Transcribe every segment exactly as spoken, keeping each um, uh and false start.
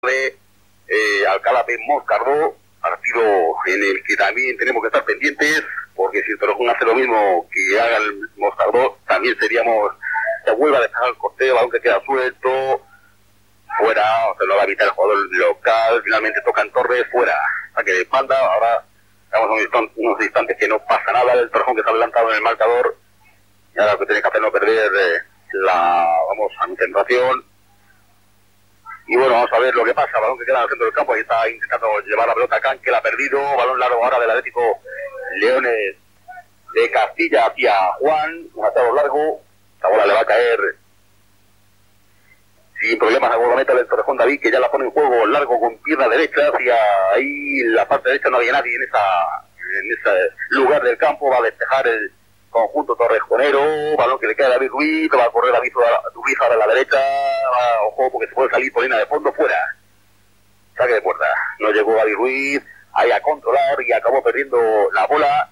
de eh, Alcalá de Moscardó, partido en el que también tenemos que estar pendientes, porque si el Torrejón hace lo mismo que haga el Moscardó, también seríamos, se vuelve a dejar el corteo, aunque queda suelto, fuera, o sea, lo va a evitar el jugador local, finalmente tocan Torres, fuera, saque de espalda, ahora estamos unos instantes, unos instantes que no pasa nada, el Torrejón que está adelantado en el marcador, y ahora lo que tiene que hacer no perder eh, la, vamos, concentración. Y bueno, vamos a ver lo que pasa, balón que queda en el centro del campo, ahí está intentando llevar la pelota a Can, que la ha perdido, balón largo ahora del Atlético Leones de Castilla hacia Juan, un atado largo, la bola le va a caer sin problemas a Guardameta del Torrejón David, que ya la pone en juego largo con pierna derecha, hacia ahí la parte derecha no había nadie en esa en ese lugar del campo, va a despejar el conjunto torrejonero, balón que le queda a David Ruiz, va a correr David Ruiz ahora a la derecha, va, ojo porque se puede salir por línea de fondo, fuera, saque de puerta, no llegó David Ruiz, ahí a controlar y acabó perdiendo la bola,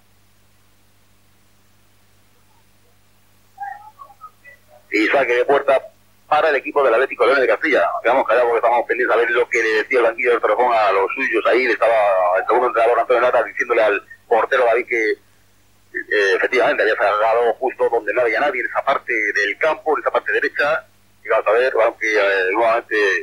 y saque de puerta para el equipo del Atlético Leones de Castilla. Quedamos callados porque estamos pendientes a ver lo que le decía el banquillo del Torrejón a los suyos, ahí le estaba el segundo entrenador Antonio Lata diciéndole al portero David que Eh, efectivamente había salgado justo donde no había nadie, en esa parte del campo, en esa parte derecha, y vamos a ver, aunque eh, nuevamente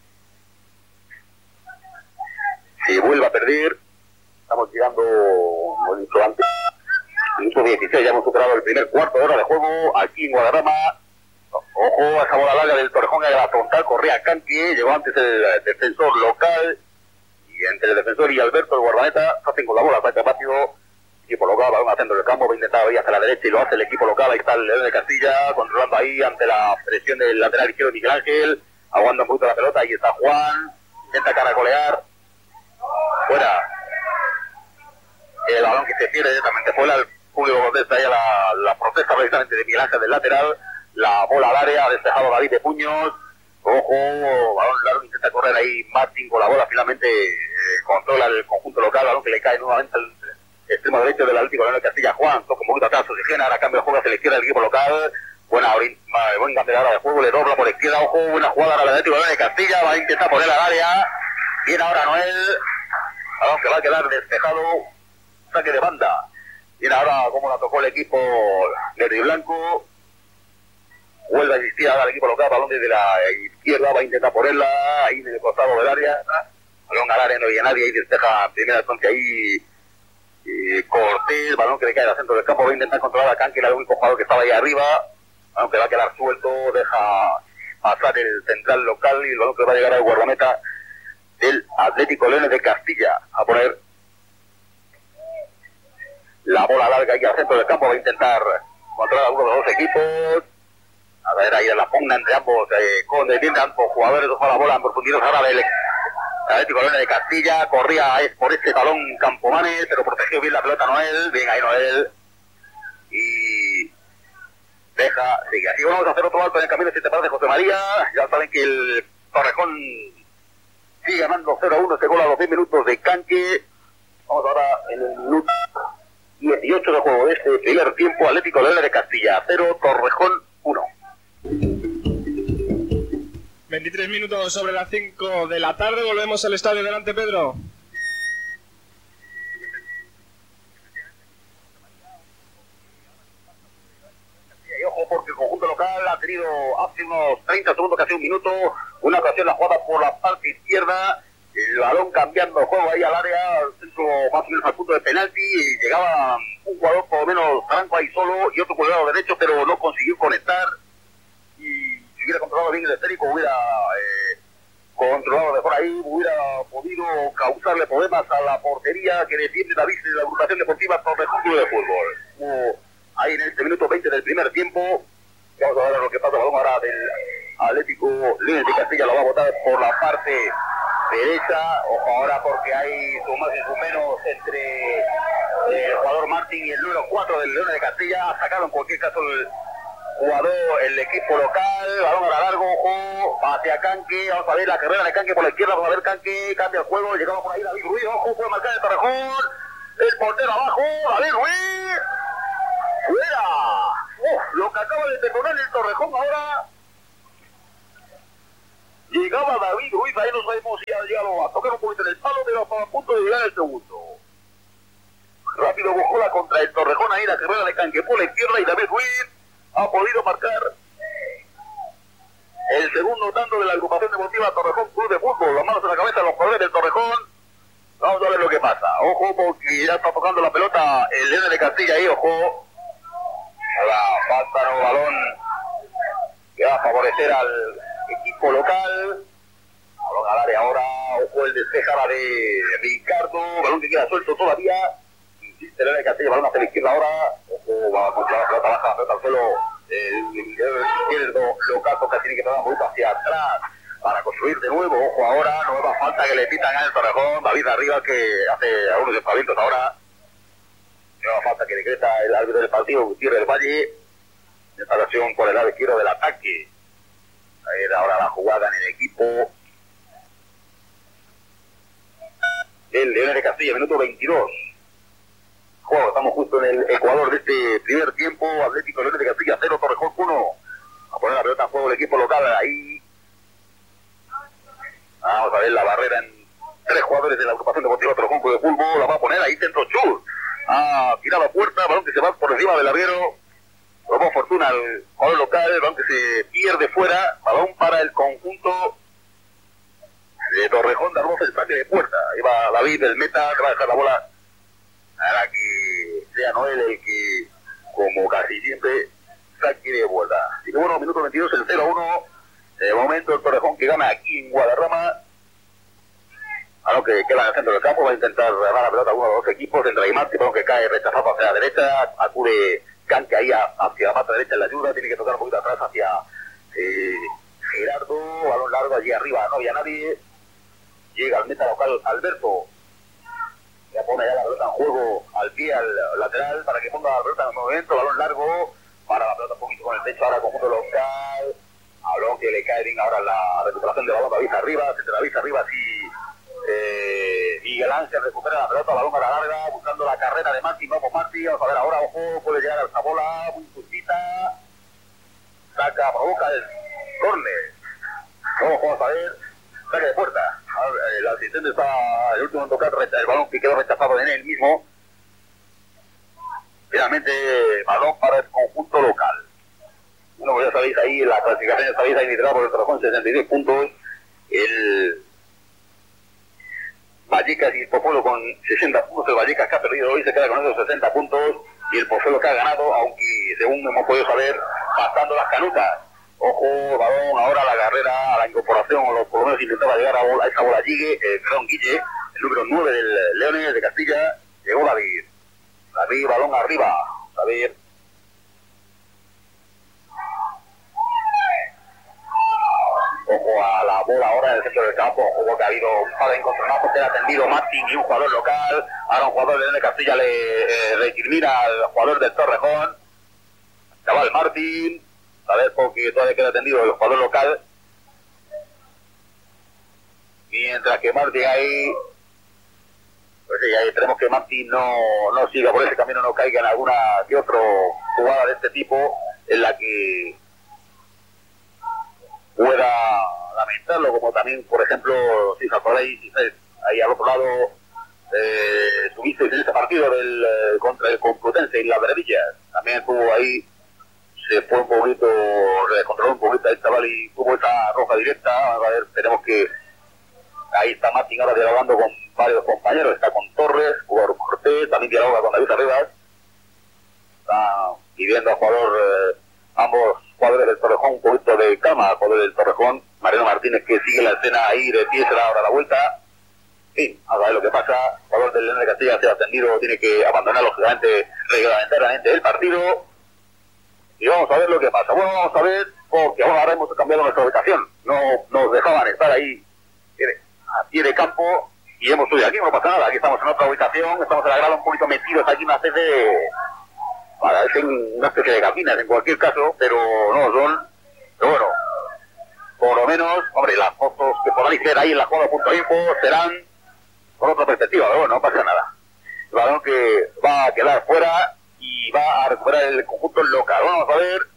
se vuelve a perder, estamos llegando, como he dicho antes, minuto dieciséis, ya hemos superado el primer cuarto de hora de juego, aquí en Guadarrama, ojo a esa bola larga del Torrejón a la frontal, corría Canque, llegó antes el defensor local, y entre el defensor y Alberto, el guardameta, se hacen con la bola, saca rápido, equipo local, balón al centro del campo, va a intentar ir hacia la derecha y lo hace el equipo local, ahí está el León de Castilla, controlando ahí ante la presión del lateral izquierdo Miguel Ángel, aguanta un poquito la pelota, ahí está Juan, intenta caracolear, fuera, el balón que se pierde directamente fuera, el público contesta ahí a la, la protesta precisamente de Miguel Ángel del lateral, la bola al área, ha despejado David de puños, ojo, balón largo, intenta correr ahí Martín con la bola, finalmente eh, controla el conjunto local, balón que le cae nuevamente al extremo derecho del Atlético Leones de Castilla, Juan, toca un poquito atrás, oxigena, ahora cambio de juego hacia la izquierda del equipo local, buena buen cambio ahora de juego, le dobla por la izquierda, ojo, buena jugada ahora del Atlético Leones de Castilla, va a intentar poner al área, viene ahora Noel, balón que va a quedar despejado, saque de banda, viene ahora como la tocó el equipo verde y blanco, vuelve a insistir ahora el equipo local, balón desde la izquierda, va a intentar ponerla, ahí en el costado del área, balón al área, no había nadie, ahí despeja primera instancia ahí, y Cortés, balón que le cae al centro del campo, va a intentar controlar a Can, que era el único jugador que estaba ahí arriba, balón que va a quedar suelto, deja pasar el central local y el balón que va a llegar al guardameta del Atlético Leones de Castilla, a poner la bola larga ahí al centro del campo, va a intentar controlar a uno de los dos equipos, a ver ahí en la pugna entre ambos, eh, con defiende ambos jugadores, ojo la bola en profundidad ahora del Atlético Leones de Castilla, corría es por este balón Campomanes, pero protegió bien la pelota Noel, bien ahí Noel, y deja, sigue, así vamos a hacer otro alto en el camino, si te parece José María, ya saben que el Torrejón sigue ganando cero a uno, este gol a los diez minutos de Canque, vamos ahora en el minuto dieciocho de juego de este primer tiempo, Atlético Leones de Castilla, cero, Torrejón uno. veintitrés minutos sobre las cinco de la tarde, volvemos al estadio. Delante, Pedro. Y ojo porque el conjunto local ha tenido hace unos treinta segundos, casi un minuto, una ocasión la jugada por la parte izquierda, el balón cambiando el juego ahí al área, al centro más o menos al punto de penalti, y llegaba un jugador por lo menos Franco ahí solo y otro por el lado derecho, pero no consiguió conectar, y si hubiera controlado bien el esférico hubiera eh, controlado mejor ahí, hubiera podido causarle problemas a la portería que defiende David de la agrupación deportiva Torrejón Club de Fútbol. Como ahí en este minuto veinte del primer tiempo, vamos a ver lo que pasa, el balón ahora del Atlético Leones de Castilla, lo va a botar por la parte derecha, ojo ahora porque hay su más y su menos entre el jugador Martín y el número cuatro del Leones de Castilla, ha sacado en cualquier caso el jugador, el equipo local, balón a largo, ojo, hacia Canque, vamos a ver la carrera de Canque por la izquierda, vamos a ver Canque, cambia el juego, llegaba por ahí David Ruiz, ojo, puede marcar el Torrejón, el portero abajo, David Ruiz, fuera, uf, lo que acaba de perdonar el Torrejón ahora, llegaba David Ruiz David, ahí no sabemos si ha llegado a tocar un poquito en el palo, pero estaba a punto de llegar el segundo. Rápido Bojola contra el Torrejón, ahí la carrera de Canque por la izquierda y David Ruiz ha podido marcar el segundo tanto de la agrupación deportiva Torrejón Club de Fútbol. Las manos en la cabeza de los jugadores del Torrejón. Vamos a ver lo que pasa. Ojo, porque ya está tocando la pelota el Leones de Castilla ahí, ojo. La falta no balón que va a favorecer al equipo local. Balón al área ahora, ojo el despejada de Ricardo, balón que queda suelto todavía. Insiste el Leones de Castilla, balón hacia la izquierda ahora. Ojo, va a controlar la pelota baja, la pelota al suelo. El izquierdo local toca, tiene que dar un poquito hacia atrás para construir de nuevo. Ojo ahora, nueva falta que le pitan al Torrejón. David Arriba que hace algunos despavientos ahora. Nueva falta que decreta el árbitro del partido, Gutiérrez del Valle. Esta ocasión por el lado izquierdo del ataque. Ahí era ahora la jugada en el equipo el Leones de Castilla, minuto veintidós. Juego, estamos justo en el Ecuador de este primer tiempo. Atlético Leones de Castilla cero, Torrejón uno. A poner la pelota en juego el equipo local ahí. Vamos a ver la barrera en tres jugadores de la agrupación deportiva Torrejón de fútbol. La va a poner ahí centro Chur. Ah, tira la puerta, balón que se va por encima del larguero. Probó fortuna al jugador local, balón que se pierde fuera. Balón para el conjunto de Torrejón de Arroz, el saque de puerta. Ahí va David, el meta, que va a dejar la bola para que sea Noel el que, como casi siempre, saque de vuelta. Y bueno, minuto veintidós, el cero a uno. De momento el Torrejón que gana aquí en Guadarrama. A lo que queda en el centro del campo, va a intentar ganar la pelota a uno de los dos equipos. Entra Imati, balón que cae rechazado hacia la derecha. Acude Canque ahí hacia la pata derecha en la ayuda. Tiene que tocar un poquito atrás hacia eh, Gerardo. Balón largo allí arriba, no había nadie. Llega al meta local Alberto. Ya pone ya la pelota en juego al pie, al lateral, para que ponga la pelota en el movimiento. Balón largo, para la pelota un poquito con el pecho ahora conjunto local. Balón que le cae bien ahora la recuperación de balón. David arriba, se David arriba, sí. Eh, Miguel Ángel recupera la pelota, balón a la larga, buscando la carrera de Martín. Vamos Martín, vamos a ver ahora, ojo, puede llegar a esta bola, muy justita. Saca, provoca el córner. Ojo, vamos a ver, saque de puerta. El asistente está, el último en tocar el balón que quedó rechazado en él mismo. Finalmente, balón para el conjunto local. Bueno, pues ya sabéis ahí, la clasificación ya sabéis ahí liderado por el Torrejón, sesenta y diez puntos. El Vallecas y el Pozuelo con sesenta puntos. El Vallecas que ha perdido hoy se queda con esos sesenta puntos. Y el Pozuelo que ha ganado, aunque según hemos podido saber, pasando las canutas. Ojo, balón ahora a la carrera, a la incorporación, o por lo menos intentaba llegar a, bola, a esa bola Gigue, eh, perdón, Guille, el número nueve del Leones de Castilla. Llegó David. David, balón arriba. David. Ojo a la bola ahora en el centro del campo. Ojo que ha habido un par de encontronazos que ha atendido Martín y un jugador local. Ahora un jugador de Leones de Castilla le eh, recrimina al jugador del Torrejón. Chaval Martín. A ver, porque todavía queda atendido el jugador local. Mientras que Martín ahí, pues sí, ahí esperemos que Martín no, no siga por ese camino, no caiga en alguna que otra jugada de este tipo en la que pueda lamentarlo, como también, por ejemplo, si os acordáis, ahí al otro lado eh, tuvisteis en ese partido del, eh, contra el Complutense y la Verdilla, también estuvo ahí. Se fue un poquito, se controló un poquito ahí chaval y tuvo esa roja directa. A ver, tenemos que ahí está Martín ahora dialogando con varios compañeros, está con Torres, jugador Cortés, también dialoga con David Arribas, está pidiendo al jugador, eh, ambos jugadores del Torrejón un poquito de calma, al jugador del Torrejón, Mariano Martínez que sigue la escena ahí de pie, será ahora la vuelta. Sí, a ver lo que pasa, el jugador del León de Castilla se ha atendido, tiene que abandonar lógicamente reglamentariamente el partido. Y vamos a ver lo que pasa. Bueno, vamos a ver, porque ahora hemos cambiado nuestra ubicación. No nos dejaban estar ahí a pie de campo y hemos subido aquí, no pasa nada. Aquí estamos en otra ubicación, estamos en la grada un poquito metidos aquí, una especie de, parece una especie de cabinas en cualquier caso, pero no son. Pero bueno, por lo menos, hombre, las fotos que podáis ver ahí en la jugada punto info serán con otra perspectiva, pero bueno, no pasa nada. El balón que va a quedar fuera y va a recuperar el conjunto local. Vamos a ver.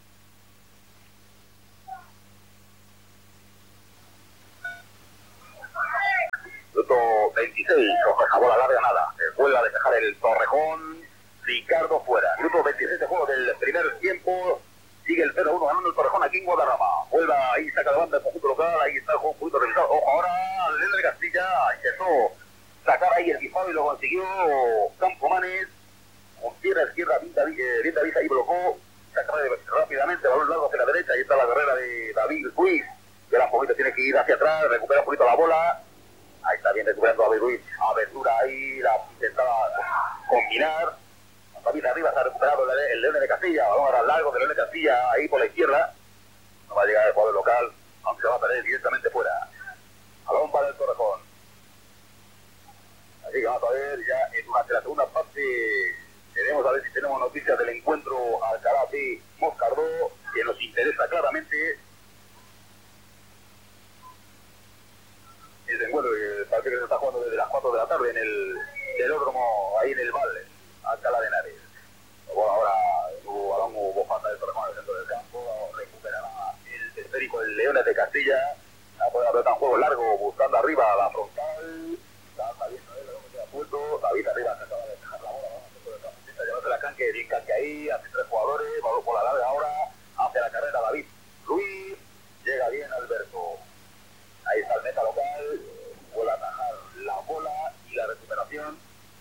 veintiséis, coge esa bola larga, nada. Se vuelve a despejar el Torrejón. Ricardo fuera. Minuto veintiséis de juego del primer tiempo. Sigue el cero uno ganando el Torrejón aquí en Guadarrama. Vuelve ahí, saca de banda el conjunto local. Ahí está el juego un poquito revisado. Ojo, ahora León de Castilla intentó sacar ahí el disparo y lo consiguió Campomanes. Con pierna izquierda, bien David ahí blocó. Saca rápidamente, balón largo hacia la derecha. Ahí está la carrera de David Ruiz. Verá un poquito, tiene que ir hacia atrás, recupera un poquito la bola. Ahí está bien recuperando a David Ruiz. Abertura ahí, la intentaba combinar. David arriba, se ha recuperado el, el León de Castilla. Balón ahora largo de León de Castilla, ahí por la izquierda. No va a llegar el jugador local, aunque se va a perder directamente fuera. Balón para el Torrejón. Así que vamos a ver ya en durante la segunda parte. Queremos a ver si tenemos noticias del encuentro Alcalá de Moscardó, que nos interesa claramente. El encuentro que parece que se está jugando desde las cuatro de la tarde en el velódromo, ahí en el Valle, Alcalá de Henares. Bueno, ahora hubo balón, hubo falta del Torrejón al centro del campo, recuperará el esférico del Leones de Castilla, va a poder apretar un juego largo, buscando arriba a la frontal, está bien, no es lo que queda suelto, David arriba se acaba de dejar la bola, vamos al centro del campo, intenta llevarse la canque, bien canque ahí, hace tres jugadores, balón por la larga ahora, hace la carrera David Luis, llega bien Alberto. Ahí está el meta local, vuelve a atajar la bola y la recuperación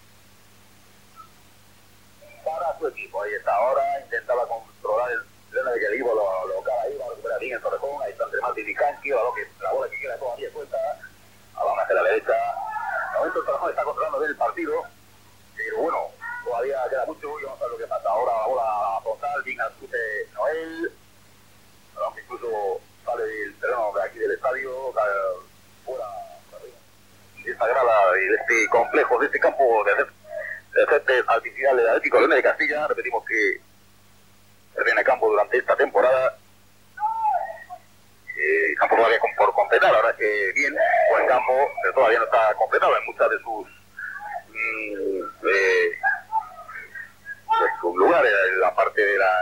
para su equipo. Ahí está ahora, intentaba controlar el pleno de que el equipo lo, local ahí, va a recuperar bien el Torrejón, ahí está entre Martín y Canqui, la bola que queda todavía suelta, a hacia la derecha. De momento el Torrejón está controlando bien el partido, pero bueno, todavía queda mucho y vamos a ver lo que pasa. Ahora la bola frontal, bien al chute Noel, aunque incluso sale del terreno de aquí del estadio, fuera de esta grada, de este complejo, de este campo de césped artificial del Atlético León de Castilla. Repetimos que termina el campo durante esta temporada. Eh, campo todavía por completar, la verdad es que bien, buen campo, pero todavía no está completado en muchas de sus, mmm, eh, de sus lugares, en la parte de la...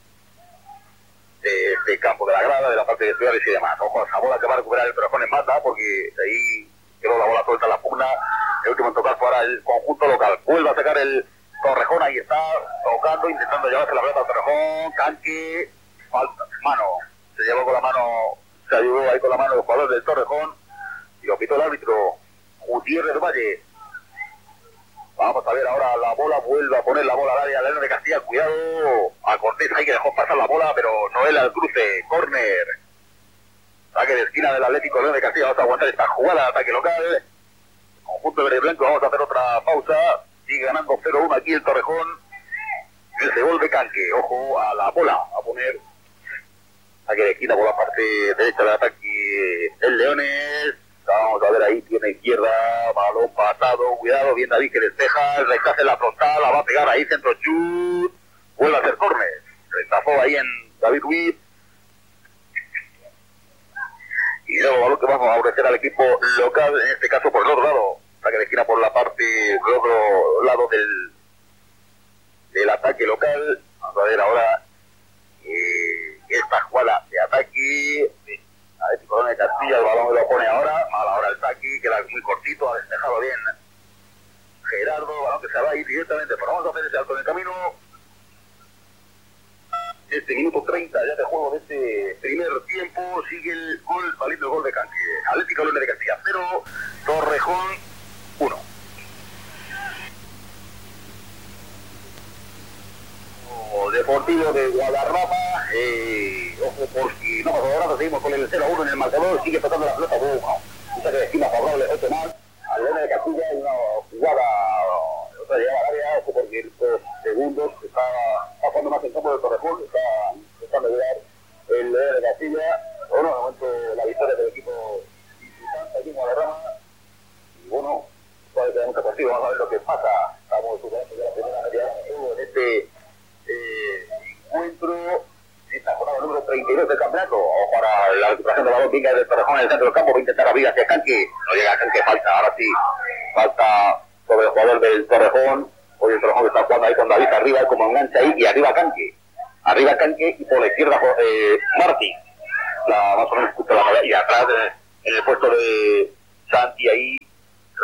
de este campo de la grada, de la parte de estudiantes y demás. Ojo, esa bola que va a recuperar el Torrejón en Mata, porque ahí quedó la bola suelta en la pugna. El último en tocar fue ahora el conjunto local. Vuelve a sacar el Torrejón, ahí está, tocando, intentando llevarse la pelota al Torrejón. Canque, falta, mano, se llevó con la mano, se ayudó ahí con la mano el jugador del Torrejón, y lo pitó el árbitro Gutiérrez Valle. Vamos a ver ahora la bola, vuelve a poner la bola al área, León de Castilla, cuidado a Cortés, ahí que dejó pasar la bola, pero Noel al cruce, córner, saque de esquina del Atlético León de Castilla. Vamos a aguantar esta jugada de ataque local, conjunto verde y blanco. Vamos a hacer otra pausa, sigue ganando cero uno aquí el Torrejón, el se vuelve Canque, ojo a la bola, a poner saque de esquina por la parte derecha del ataque el Leones. Vamos a ver ahí, tiene izquierda, balón pasado, cuidado, bien David que despeja, el rechace en la frontal, la va a pegar ahí, centro chut, vuelve a hacer córner, rechazó ahí en David Ruiz, y luego balón que vamos a ofrecer al equipo local, en este caso por el otro lado, saque de esquina por la parte del otro lado del, del ataque local. Vamos a ver ahora eh, esta jugada de ataque, Atlético León de Castilla, el balón lo pone ahora, mal ahora el saque, queda muy cortito, ha despejado bien Gerardo, balón que se va a ir directamente, pero vamos a hacer ese alto en el camino. Este minuto treinta ya de juego de este primer tiempo, sigue el gol, valiendo el gol de Canque. Atlético León de Castilla cero, Torrejón uno. Deportivo de Guadarrama, eh, ojo porque no pasa nada, seguimos con el cero a uno en el marcador, sigue tocando la pelota, bueno, un saque de esquina favorable, ocho más, al León de Castilla, una jugada, otra llegada al área, ojo porque estos segundos está, está jugando más en campo del Torrejón, está intentando llegar el León de Castilla, bueno, de momento la victoria del equipo visitante aquí en Guadarrama, y bueno, todavía queda mucho partido, vamos a ver lo que pasa, estamos superando ya la primera media en este Eh, encuentro esta jornada número treinta y dos del campeonato. O para la recuperación de balón, venga del Torrejón en el centro del campo, va a intentar abrir hacia Canque, no llega a Canque, falta, ahora sí, falta sobre el jugador del Torrejón. Hoy el Torrejón está jugando ahí con David arriba, como engancha ahí, y arriba Canque, arriba Canque, y por la izquierda eh, Martín, la, más o menos justo la y atrás eh, en el puesto de Santi ahí,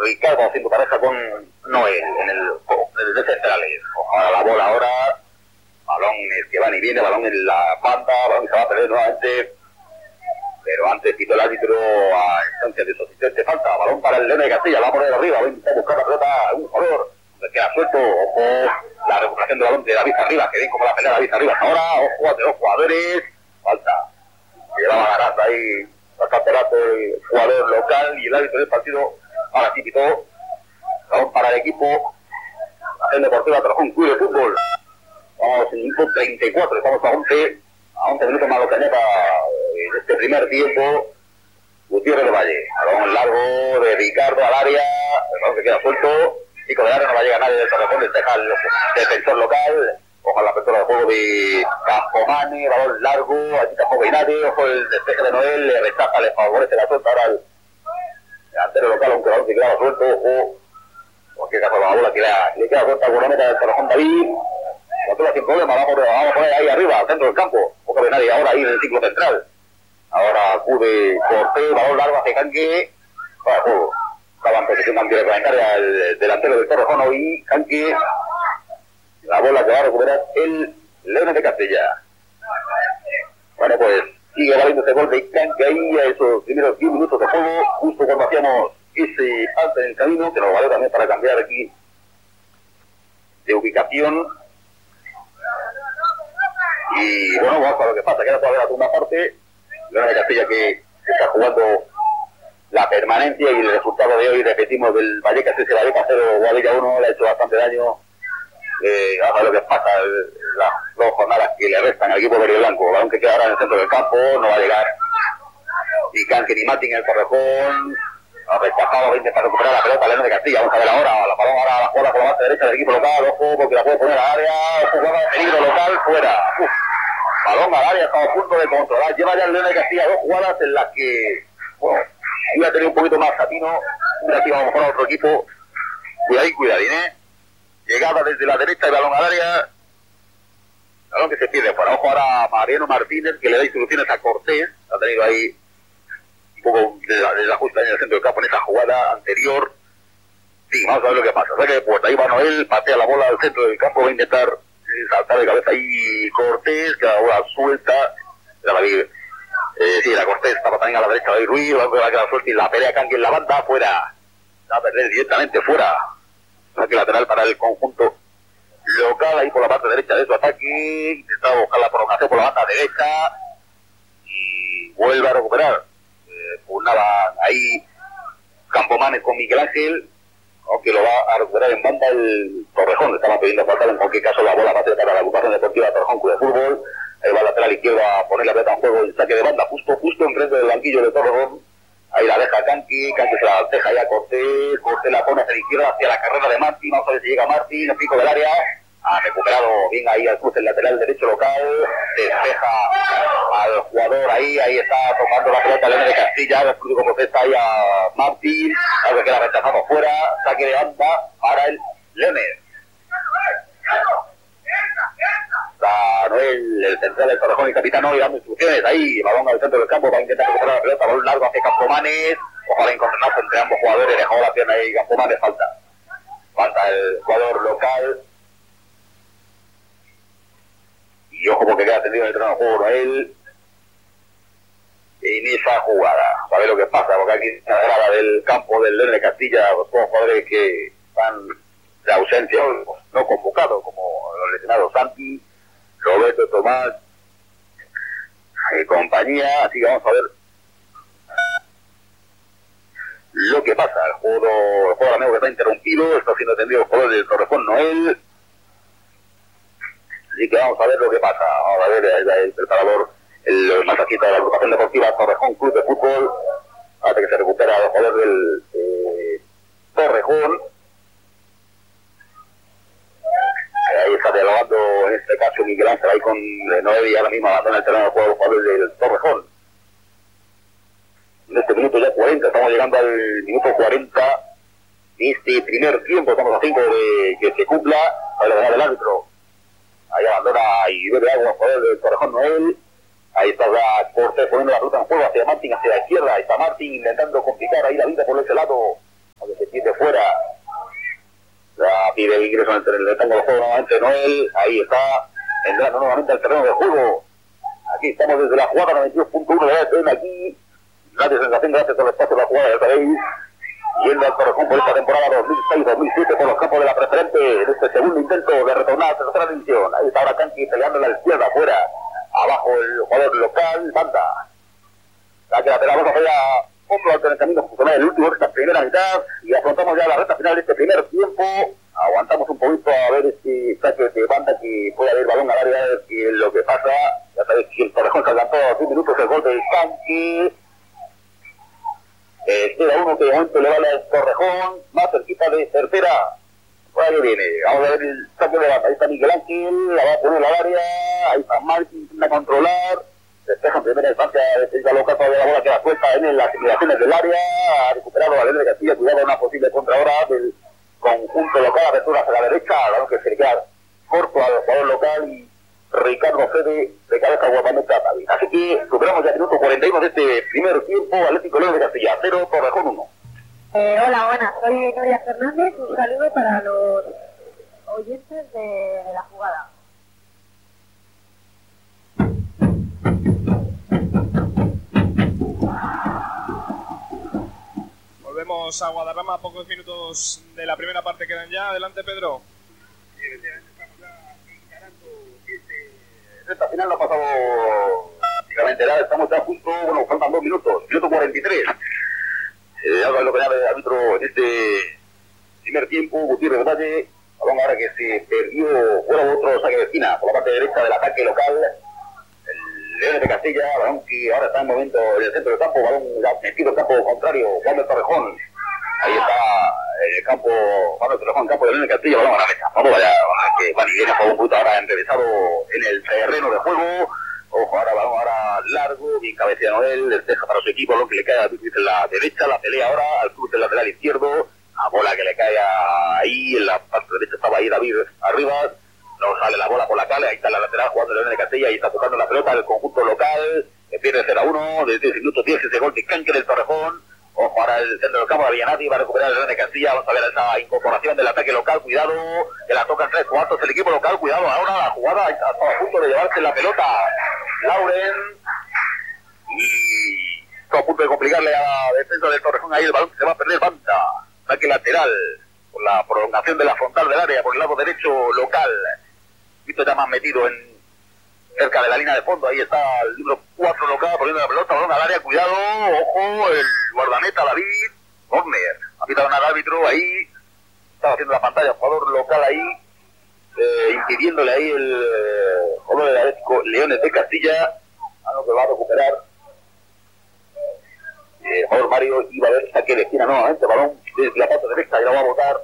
Ricardo haciendo pareja con Noel en el, en el de centrales. Ojalá la bola ahora, balones que van y vienen, balón en la banda, balón que se va a perder nuevamente. Pero antes quitó el árbitro a instancia de su asistente, falta, balón para el León de Castilla, va a poner arriba, va a intentar buscar la pelota, un jugador, se queda suelto, ojo, la recuperación del balón de David Arribas, que bien como la pelea de David Arribas ahora, ojo, de dos jugadores, falta, llevaba ganando ahí bastante rato el jugador local y el árbitro del partido, ahora sí quitó, balón para el equipo, el Deportivo Torrejón Club de Fútbol, vamos en minuto treinta y cuatro, estamos a once, a once minutos más lo que añada en este primer tiempo. Gutiérrez del Valle, balón largo de Ricardo al área, el balón que queda suelto, Pico de área, no va a llegar nadie del Torrejón, le deja el defensor local, ojo a la apertura de juego de Campomane, balón largo, aquí tampoco hay nadie, ojo el despeje de Noel, le rechaza, le favorece la suelta ahora al delantero local, aunque el balón que queda suelto, ojo, en cualquier caso la bola que le, le queda suelta al guardameta del Torrejón David, la bola sin problema, vamos, vamos a poner ahí arriba, al centro del campo, poco de nadie ahora ahí en el ciclo central. Ahora acude Cortés, balón largo hacia Canque, para juego. Estaba en posición antirreglamentaria el delantero del Torrejón hoy, Canque. La bola que va a recuperar el León de Castilla. Bueno, pues sigue valiendo este gol de Canque ahí a esos primeros diez minutos de juego, justo cuando hacíamos ese alto en el camino, que nos valió también para cambiar aquí de ubicación. Y bueno, vamos a ver lo que pasa, queda todavía la segunda parte. León de Castilla que está jugando la permanencia y el resultado de hoy, repetimos, del Vallecas ese Vallecas cero, Guadilla uno, le ha hecho bastante daño. Eh, vamos a ver lo que pasa, el, las dos jornadas que le restan al equipo verde y blanco, balón que queda ahora en el centro del campo, no va a llegar ni Canque ni Martín en el Torrejón, ha rechazado, va a intentar recuperar la pelota León de Castilla, vamos a ver ahora, la balón ahora la jugada por la base derecha del equipo local, ojo, porque la puede poner al área, jugada de peligro local, fuera. Uf. Balón al área, estamos a punto de controlar. Lleva ya el León de Castilla dos jugadas en las que, bueno, iba a tener un poquito más Satino, una tira a lo mejor a otro equipo. Cuidadín, cuidadín, ¿eh? Llegada desde la derecha, el balón al área. Balón que se pierde fuera. Ojo ahora a Mariano Martínez, que le da instrucciones a Cortés. Ha tenido ahí un poco de la, de la justa en el centro del campo en esa jugada anterior. Sí, vamos a ver lo que pasa. Saque de puerta. Ahí va Noel, patea la bola al centro del campo, va a intentar saltar de cabeza ahí Cortés, que ahora suelta, la David, eh, sí, la Cortés estaba también a la derecha, David Ruiz, va a quedar suelta y la pelea Canque en la banda, fuera, va a perder directamente fuera, saque lateral para el conjunto local, ahí por la parte derecha de su ataque, intentaba buscar la prolongación por la banda derecha, y vuelve a recuperar, eh, pugnaban ahí Campomanes con Miguel Ángel, aunque lo va a recuperar en banda el Torrejón, le estaban pidiendo faltar, en cualquier caso la bola va a ser para la agrupación deportiva Torrejón Club de Fútbol, ahí va a lateral izquierda a poner la pelota en juego, el saque de banda justo, justo enfrente del banquillo de Torrejón, ahí la deja Canque, Canque se la deja ya a Cortés, Cortés la pone hacia la izquierda, hacia la carrera de Martín, vamos a ver si llega Martín, el pico del área, ha recuperado bien ahí al cruce el lateral derecho local, despeja al jugador ahí, ahí está tomando la pelota León de Castilla, el público protesta ahí a Martín, algo que queda rechazado fuera, saque de banda para el Leones. Está Noel, el central del Torrejón y capitán hoy dando instrucciones ahí, balón al centro del campo para intentar recuperar la pelota, balón largo hacia Campomanes, ojalá encontrarse entre ambos jugadores, dejó la pierna ahí Campomanes, falta. Falta el jugador local. Y ojo porque queda tendido en el terreno de juego Noel en esa jugada. A ver lo que pasa, porque aquí en la grada del campo del León de Castilla, los dos jugadores que están de ausencia, no convocados, como los lesionados Santi, Roberto Tomás y compañía. Así que vamos a ver lo que pasa. El juego, el juego amigo que está interrumpido, está siendo atendido el jugador del Torrejón Noel. Así que vamos a ver lo que pasa. Vamos a ver el, el preparador, el, el masajista de la agrupación deportiva Torrejón Club de Fútbol, hasta que se recupera el jugador del eh, Torrejón. Ahí está dialogando en este caso Miguel Ángel ahí con Noel y ahora mismo abandona el terreno de juego el jugador del Torrejón. En este minuto ya cuarenta, estamos llegando al minuto cuarenta de este primer tiempo, estamos a cinco de que se cumpla, a la del árbitro. Ahí abandona y bebe agua el jugador del Torrejón Noel. Ahí está ya Cortés poniendo la ruta en juego hacia Martín, hacia la izquierda. Ahí está Martín intentando complicar ahí la vida por ese lado. Donde se pierde fuera. y de ingreso en el rectángulo de juego nuevamente Noel, ahí está, entrando nuevamente al terreno de juego. Aquí estamos desde la jugada noventa y dos punto uno de la E T N aquí, gracias sensación, gracias por el espacio de la jugada, ya sabéis, yendo al Torrejón por esta temporada dos mil seis dos mil siete por los campos de la preferente, en este segundo intento de retornar a la tercera división. Ahí está ahora Kanki peleando en la izquierda afuera, abajo el jugador local, Banda. La que lateral, vamos a hacer otro alternamiento funcional, el último de esta primera mitad, y afrontamos ya la recta final de este primer tiempo. Aguantamos un poquito a ver este saque de Banda que puede haber balón al área, a ver qué es lo que pasa. Ya sabéis que el Torrejón se adelantó a diez minutos el gol del Kanki. Eh, queda uno que de momento le vale al Torrejón, más cerquita de tercera. Por ahí viene, vamos a ver el saque de Banda. Ahí está Miguel Ángel, la va a poner al área, ahí está Martín, intenta controlar. Despeja en primera instancia, defensa local, todavía la bola queda suelta en las simulaciones del área. Ha recuperado Valeria de Castilla, cuidado una posible contra ahora del conjunto local, apertura hacia la derecha, claro que se le queda corto al jugador local y Ricardo Fede de cabeza guapamente a David. Así que superamos ya el minuto cuarenta y uno de este primer tiempo, Atlético León de Castilla, cero, Torrejón uno. Eh, hola, buenas, soy Victoria Fernández, un saludo para los oyentes de, de la jugada. Volvemos a Guadarrama, pocos minutos de la primera parte quedan ya. Adelante, Pedro. Estamos ya encarando este... Esta final no ha pasado prácticamente nada, estamos ya justo, bueno, faltan dos minutos, minuto cuarenta y tres. Eh, algo es lo que llama el árbitro en este primer tiempo, Gutiérrez Valle, balón ahora que se perdió, fuera otro saque de esquina por la parte derecha del ataque local. Leones de Castilla, balón que ahora está en momento en el centro del campo, balón metido en campo contrario, Juan del Torrejón. Ahí está el campo, Juan del Torrejón, campo de Leones de Castilla, balón a la mesa. Vamos allá, que van y viene por un punto ahora enrevesado en el terreno de juego. Ojo, ahora balón ahora largo, bien cabeceado él, despeja para su equipo, lo que le cae a Luis en la derecha, la pelea ahora al cruz del lateral izquierdo, la bola que le cae ahí, en la parte derecha estaba ahí David arriba. No sale la bola por la calle, ahí está la lateral jugando el León de Castilla, ahí está tocando la pelota del conjunto local, que pierde cero a uno, desde el minuto diez ese gol de Kanki del Torrejón. Ojo, ahora el centro del campo de Villanati va a recuperar el León de Castilla, vamos a ver esa incorporación del ataque local, cuidado, que la tocan tres cuartos el equipo local, cuidado, ahora la jugada está a punto de llevarse la pelota Lauren, y está a punto de complicarle a la defensa del Torrejón, ahí el balón se va a perder Banda, ataque lateral, por la prolongación de la frontal del área, por el lado derecho local. Visto ya más metido en cerca de la línea de fondo, ahí está el número cuatro local poniendo la pelota, balón al área, cuidado, ojo, el guardameta David, corner, ha pitado al árbitro ahí, estaba haciendo la pantalla, jugador local ahí, eh, impidiéndole ahí el eh, jugador del Atlético Leones de Castilla, a lo que va a recuperar eh, el jugador Mario, iba a ver saque de esquina nuevamente, balón desde la parte derecha, y lo va a botar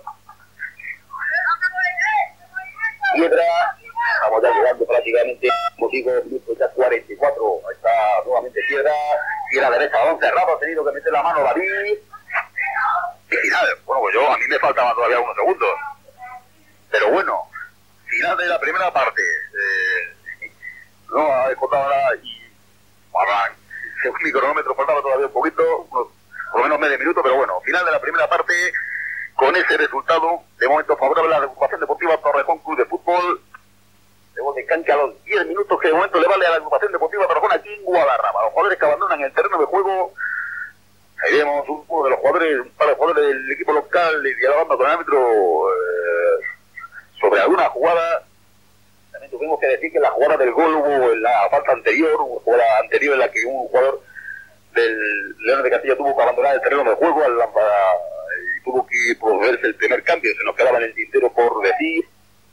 Piedra. Estamos ya llegando prácticamente, como digo, minutos ya cuarenta y cuatro. Ahí está nuevamente Piedra. Piedra derecha, balón cerrado, ha tenido que meter la mano David. Y final, bueno, pues yo, a mí me faltaban todavía unos segundos. Pero bueno, final de la primera parte. Eh, no ha descontado nada y para, según mi cronómetro faltaba todavía un poquito, unos, por lo menos medio minuto, pero bueno, final de la primera parte con ese resultado, de momento favorable a la agrupación deportiva Torrejón Club de Fútbol. De gol de Kanki a los diez minutos que de momento le vale a la agrupación deportiva Torrejón aquí en Guadarrama. Los jugadores que abandonan el terreno de juego. Ahí vemos uno de los jugadores, un par de jugadores del equipo local y dialogando con el árbitro eh, sobre alguna jugada. También tuvimos que decir que la jugada del gol hubo en la falta anterior, una jugada anterior en la que un jugador del León de Castilla tuvo que abandonar el terreno de juego al, para, y tuvo que procederse el primer cambio, se nos quedaba en el tintero por decir.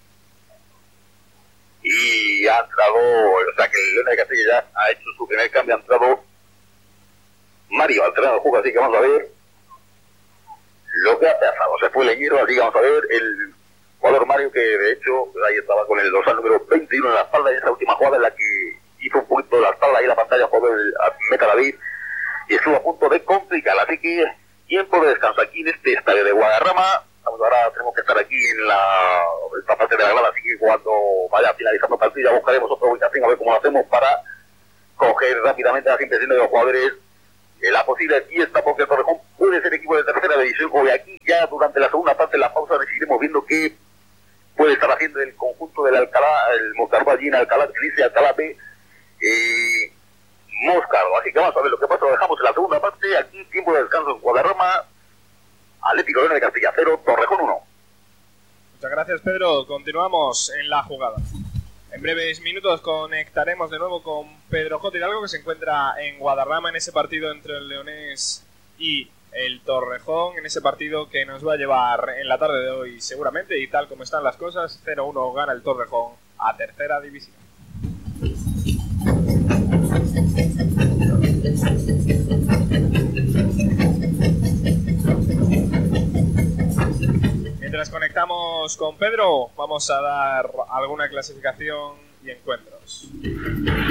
Y ha entrado, o sea que el León de Castilla ya ha hecho su primer cambio, ha entrado Mario al terreno de juego, así que vamos a ver lo que ha pasado. Se fue Leñero, así que vamos a ver el jugador Mario, que de hecho ahí estaba con el dorsal número veintiuno en la espalda, en esa última jugada en la que hizo un poquito de la espalda ahí la pantalla por el meta David, y estuvo a punto de complicar. Así que tiempo de descanso aquí en este estadio de Guadarrama. Estamos ahora, tenemos que estar aquí en la esta parte de la grada, así que cuando vaya finalizando el partido ya buscaremos otra ubicación a ver cómo lo hacemos para coger rápidamente las impresiones de los jugadores. Eh, la posible fiesta, porque el Torrejón puede ser equipo de tercera división, o de aquí ya durante la segunda parte de la pausa seguiremos viendo qué puede estar haciendo el conjunto del Alcalá, el Moscardó allí en Alcalá, que dice Alcalá B, eh, Moscardó. Así que vamos a ver lo que pasa, lo dejamos en la segunda parte, aquí tiempo de descanso en Guadarrama, Atlético León de Castilla cero, Torrejón uno. Muchas gracias, Pedro. Continuamos en la jugada. En breves minutos conectaremos de nuevo con Pedro J. Hidalgo, que se encuentra en Guadarrama en ese partido entre el Leonés y el Torrejón, en ese partido que nos va a llevar en la tarde de hoy seguramente, y tal como están las cosas, cero uno gana el Torrejón a tercera división. Mientras conectamos con Pedro, vamos a dar alguna clasificación y encuentros.